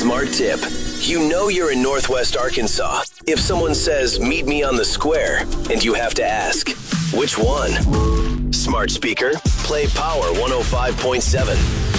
smart tip. You know you're in Northwest Arkansas if someone says, meet me on the square, and you have to ask, which one? Smart speaker, play Power 105.7.